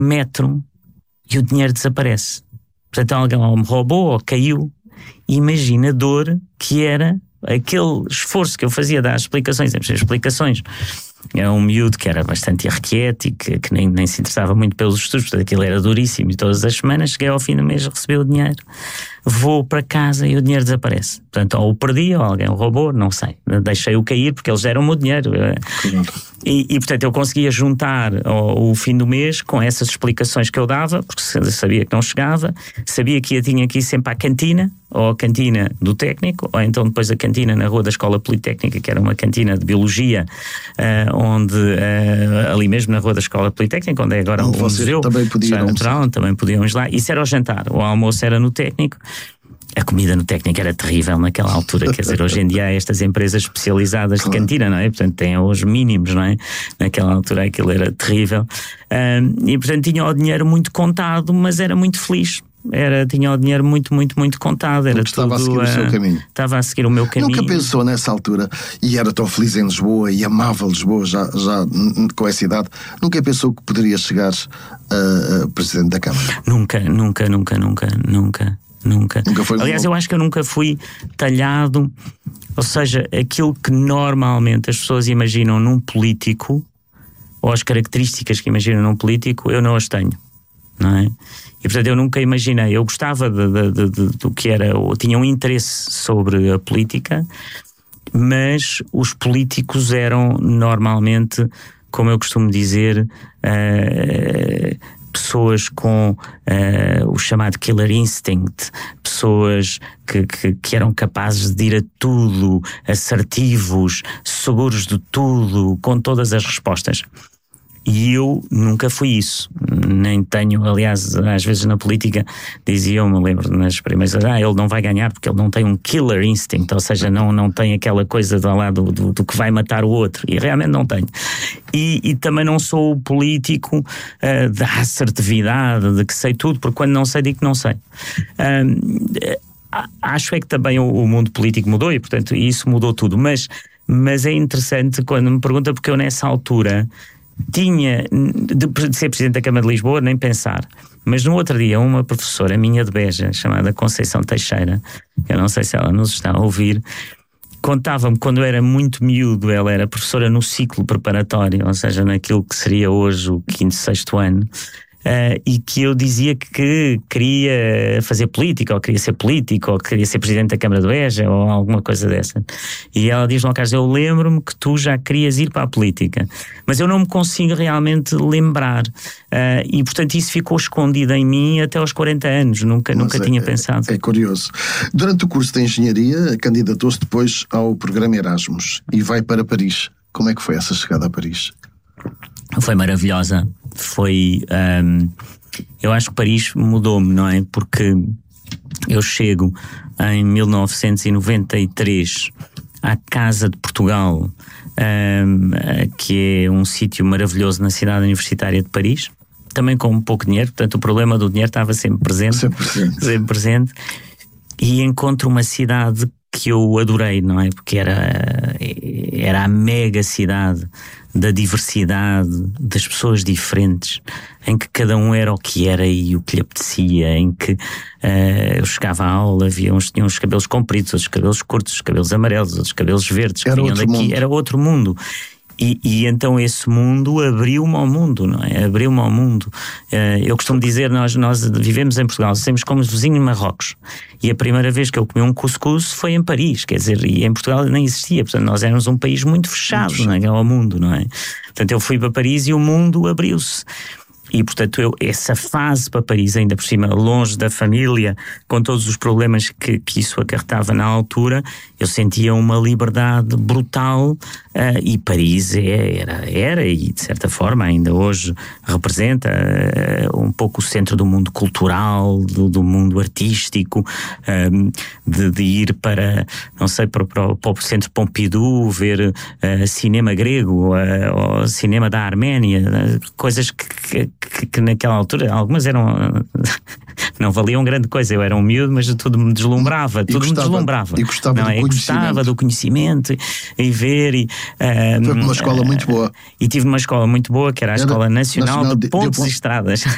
metro e o dinheiro desaparece. Portanto, alguém me roubou ou caiu. Imagina a dor que era aquele esforço que eu fazia das explicações. As explicações. Era um miúdo que era bastante irrequieto e que nem se interessava muito pelos estudos, portanto aquilo era duríssimo, e todas as semanas cheguei ao fim do mês, recebi o dinheiro, vou para casa e o dinheiro desaparece. Portanto, ou o perdi, ou alguém o roubou, não sei. Deixei-o cair porque eles deram-me o dinheiro. E portanto eu conseguia juntar o fim do mês com essas explicações que eu dava, porque sabia que não chegava, sabia que tinha que ir sempre à cantina, ou a cantina do técnico, ou então depois a cantina na rua da Escola Politécnica, que era uma cantina de biologia, onde ali mesmo na rua da Escola Politécnica, onde é agora um museu, também também podíamos lá. Isso era o jantar, o almoço era no técnico. A comida no técnico era terrível naquela altura, quer dizer, hoje em dia há estas empresas especializadas de cantina, não é? Portanto, têm os mínimos, não é? Naquela altura aquilo era terrível. E portanto tinha o dinheiro muito contado, mas era muito feliz. Tinha o dinheiro muito, muito, muito contado. Era estava tudo, a seguir o seu caminho. Estava a seguir o meu caminho. Nunca pensou nessa altura, e era tão feliz em Lisboa e amava Lisboa já com essa idade, nunca pensou que poderia chegar a Presidente da Câmara? Nunca. Aliás, eu acho que eu nunca fui talhado, ou seja, aquilo que normalmente as pessoas imaginam num político, ou as características que imaginam num político, eu não as tenho, não é? E portanto eu nunca imaginei, eu gostava do que era, eu tinha um interesse sobre a política, mas os políticos eram normalmente, como eu costumo dizer, pessoas com o chamado killer instinct, pessoas que eram capazes de ir a tudo, assertivos, seguros de tudo, com todas as respostas. E eu nunca fui isso, nem tenho, aliás, às vezes na política diziam-me, lembro nas primeiras, ele não vai ganhar porque ele não tem um killer instinct, ou seja, não tem aquela coisa do lado do que vai matar o outro, e realmente não tenho. E também não sou o político da assertividade, de que sei tudo, porque quando não sei digo que não sei. Acho é que também o mundo político mudou e portanto isso mudou tudo, mas é interessante quando me pergunta, porque eu nessa altura tinha de ser Presidente da Câmara de Lisboa, nem pensar. Mas no outro dia uma professora minha de Beja, chamada Conceição Teixeira, eu não sei se ela nos está a ouvir, contava-me quando eu era muito miúdo, ela era professora no ciclo preparatório, ou seja, naquilo que seria hoje o 5º, 6º ano, e que eu dizia que queria fazer política, ou queria ser político, ou queria ser Presidente da Câmara de Beja, ou alguma coisa dessa. E ela diz-me ao Carlos, eu lembro-me que tu já querias ir para a política, mas eu não me consigo realmente lembrar, e portanto isso ficou escondido em mim até aos 40 anos, nunca tinha pensado. É curioso. Durante o curso de Engenharia, candidatou-se depois ao programa Erasmus e vai para Paris. Como é que foi essa chegada a Paris? Foi maravilhosa. Eu acho que Paris mudou-me, não é? Porque eu chego em 1993 à Casa de Portugal, que é um sítio maravilhoso na cidade universitária de Paris, também com um pouco de dinheiro, portanto o problema do dinheiro estava sempre presente. Sempre presente. E encontro uma cidade que eu adorei, não é? Porque era a mega cidade da diversidade, das pessoas diferentes, em que cada um era o que era e o que lhe apetecia, em que eu chegava à aula, havia uns que tinham os cabelos compridos, outros cabelos curtos, os cabelos amarelos, outros cabelos verdes, que vinham daqui, era outro mundo. E então esse mundo abriu-me ao mundo, não é? Abriu-me ao mundo. Eu costumo dizer, nós vivemos em Portugal, temos como vizinho Marrocos. E a primeira vez que eu comi um cuscuz foi em Paris, quer dizer, e em Portugal nem existia. Portanto, nós éramos um país muito fechado, não é? Ao mundo, não é? Portanto, eu fui para Paris e o mundo abriu-se. E, portanto, essa fase para Paris, ainda por cima, longe da família, com todos os problemas que isso acarretava na altura, eu sentia uma liberdade brutal, e Paris era, e de certa forma ainda hoje representa um pouco o centro do mundo cultural, do mundo artístico, de ir para, não sei, para o centro Pompidou, ver cinema grego, ou cinema da Arménia, coisas que naquela altura, algumas eram não valiam grande coisa, eu era um miúdo, mas tudo me deslumbrava, E gostava do conhecimento e ver. Foi uma escola muito boa. E tive uma escola muito boa, que era a Escola Nacional de Pontes e Estradas.